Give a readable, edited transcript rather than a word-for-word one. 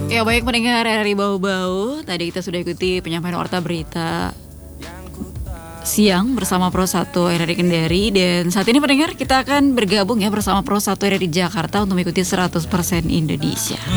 Ya baik pendengar RRI Bau-Bau, tadi kita sudah ikuti penyampaian warta berita siang bersama Pro 1 RRI Kendari. Dan saat ini pendengar kita akan bergabung ya bersama Pro 1 RRI Jakarta untuk mengikuti 100% Indonesia.